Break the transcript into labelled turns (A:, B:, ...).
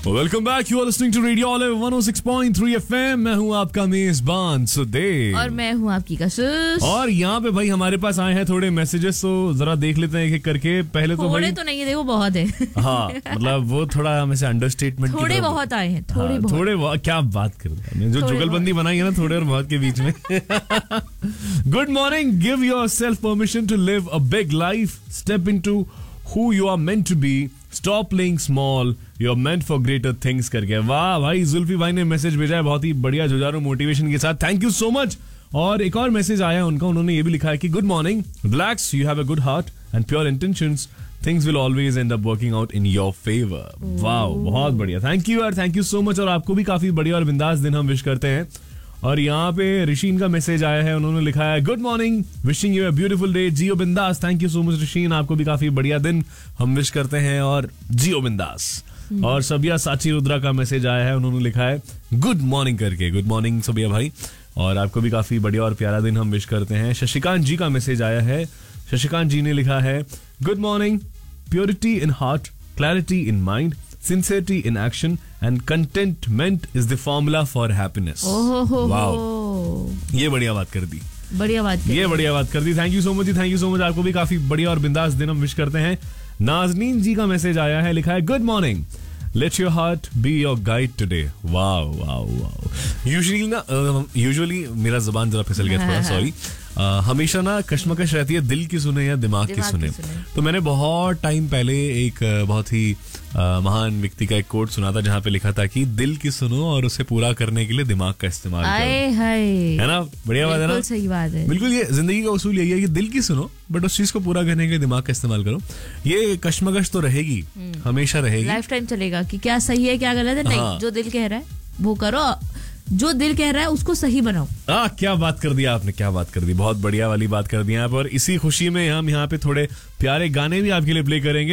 A: Welcome back, you are listening to radio olive 106.3 FM। मैं हूं आपका मेजबान सुदेव
B: और मैं हूं आपकी कशिश।
A: और यहाँ पे भाई हमारे पास आए हैं थोड़े मैसेजेस, तो जरा देख लेते हैं एक-एक करके। पहले तो
B: थोड़े
A: भाई
B: तो नहीं है, देखो बहुत है।
A: हाँ, मतलब वो थोड़ा हमें अंडरस्टेटमेंट
B: थोड़े बहुत आए हैं, थोड़े बहुत।
A: थोड़े बहुत क्या बात कर रहे हैं, जो जुगलबंदी बनाई है ना थोड़े और बहुत के बीच में। Good morning, give yourself permission to live a big life, step into who you are meant to be, stop playing small, you are meant for greater things करके। वाह भाई, जुल्फी भाई ने मैसेज भेजा है बहुत ही बढ़िया जुझारू मोटिवेशन के साथ, थैंक यू सो मच। और एक और मैसेज आया है उनका, उन्होंने ये भी लिखा है कि good morning, relax, you have a good heart and pure intentions, things will always and up working out in your favour. वाह, बहुत बढ़िया, थैंक यू यार, थैंक यू सो मच। और आपको भी काफी बढ़िया और बिंदास दिन हम विश करते हैं। और यहाँ पे ऋषिन का मैसेज आया है, उन्होंने लिखा है good morning, wishing you a beautiful day, जियो बिंदास। Thank you so much Rishin, आपको भी काफी बढ़िया दिन हम विश करते हैं और जियो बिंदास। और सबिया साची रुद्रा का मैसेज आया है, उन्होंने लिखा है गुड मॉर्निंग करके। गुड मॉर्निंग सबिया भाई, और आपको भी काफी बढ़िया और प्यारा दिन हम विश करते हैं। शशिकांत जी का मैसेज आया है, शशिकांत जी ने लिखा है good morning, purity in heart, clarity in mind, sincerity in action and contentment is the formula for happiness। Wow, ये बढ़िया बात कर दी,
B: बढ़िया बात
A: ये बढ़िया बात कर दी। Thank you so much ji, thank you so much. आपको भी काफी बढ़िया और बिंदास दिन हम विश करते हैं। नाजनीन जी का मैसेज आया है, लिखा है good morning, let your heart be your guide today. Wow wow wow. Usually मेरा जुबान जरा फिसल गया थोड़ा, सॉरी। हमेशा ना कश्मकश रहती है दिल की सुने या दिमाग की सुने। तो मैंने बहुत टाइम पहले एक बहुत ही महान व्यक्ति का एक कोट सुना था, जहाँ पे लिखा था कि दिल की सुनो और उसे पूरा करने के लिए दिमाग का इस्तेमाल करो। है ना, बढ़िया बात है ना,
B: सही बात है।
A: बिल्कुल, ये जिंदगी का उसूल यही है कि दिल की सुनो बट उस चीज को पूरा करने के लिए दिमाग का इस्तेमाल करो। ये कश्मकश तो रहेगी, हमेशा रहेगी,
B: लाइफ टाइम चलेगा कि क्या सही है क्या गलत है। नहीं, जो दिल कह रहा है वो करो, जो दिल कह रहा है उसको सही बनाओ।
A: क्या बात कर दिया आपने, क्या बात कर दी, बहुत बढ़िया वाली बात कर दी आप। और इसी खुशी में हम यहाँ पे थोड़े प्यारे गाने भी आपके लिए प्ले करेंगे।